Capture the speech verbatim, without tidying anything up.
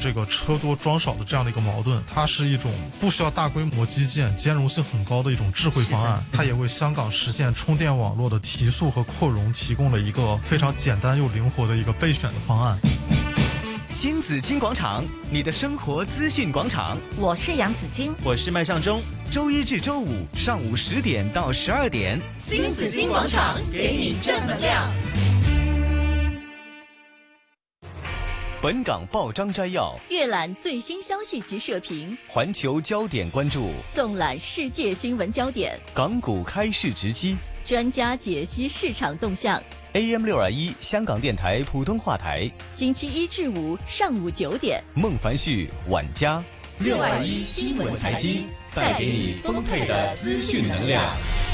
这个车多装少的这样的一个矛盾，它是一种不需要大规模基建、兼容性很高的一种智慧方案。它也为香港实现充电网络的提速和扩容提供了一个非常简单又灵活的一个备选的方案。 新紫金广场，你的生活资讯广场。 我是杨紫金， 我是麦尚中。 周一至周五上午十点到十二点， 新紫金广场给你正能量。 本港报章摘要， 阅览最新消息及社评， 环球焦点关注， 纵览世界新闻焦点， 港股开市直击， 专家解析市场动向。 A M 六二一香港电台普通话台， 星期一至五上午九点， 孟凡旭、晚家六二一新闻财经，带给你丰沛的资讯能量。